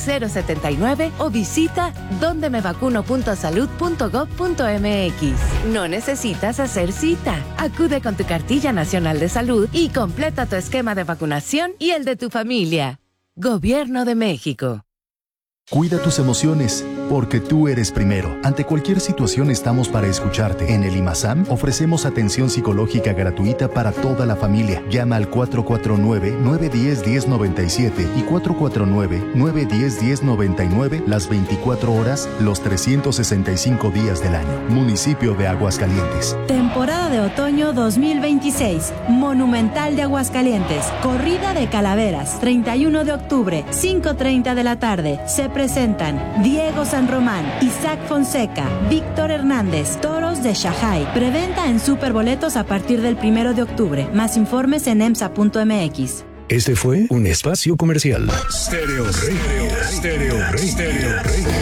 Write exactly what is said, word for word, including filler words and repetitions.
cero siete nueve o visita donde me vacuno punto salud punto gov punto m x. No necesitas hacer cita. Acude con tu cartilla nacional de salud y completa tu esquema de vacunación y el de tu familia. Gobierno de México. Cuida tus emociones, porque tú eres primero. Ante cualquier situación estamos para escucharte. En el IMASAM ofrecemos atención psicológica gratuita para toda la familia. Llama al cuatro cuatro nueve, nueve uno cero, uno cero nueve siete y cuatro cuatro nueve, nueve uno cero, uno cero nueve nueve las veinticuatro horas, los trescientos sesenta y cinco días del año. Municipio de Aguascalientes. Temporada de otoño dos mil veintiséis. Monumental de Aguascalientes. Corrida de calaveras. treinta y uno de octubre, cinco treinta de la tarde. Se presentan Diego San Román, Isaac Fonseca, Víctor Hernández, Toros de Shanghai. Preventa en Superboletos a partir del primero de octubre. Más informes en emsa punto m x. Este fue un espacio comercial. Stereo Rey, Stereo Rey, Stereo Rey.